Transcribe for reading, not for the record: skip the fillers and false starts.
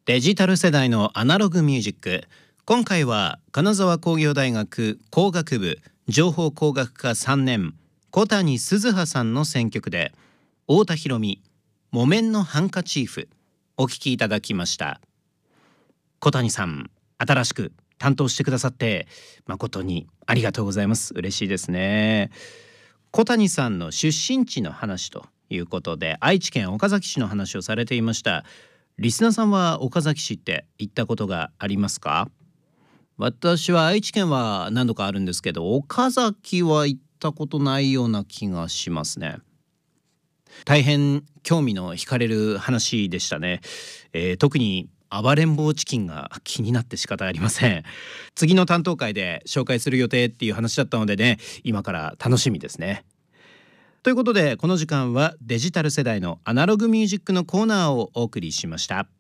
デジタル世代のアナログミュージック。今回は金沢工業大学工学部情報工学科3年小谷鈴葉さんの選曲で太田裕美木綿のハンカチーフお聴きいただきました。小谷さん、新しく担当してくださって誠にありがとうございます。嬉しいですね。小谷さんの出身地の話ということで愛知県岡崎市の話をされていました。リスナーさんは岡崎市って行ったことがありますか？私は愛知県は何度かあるんですけど、岡崎は行ったことないような気がしますね。大変興味の惹かれる話でしたね。特に暴れん坊チキンが気になって仕方ありません。次の担当会で紹介する予定っていう話だったのでね、今から楽しみですね。ということでこの時間はデジタル世代のアナログミュージックのコーナーをお送りしました。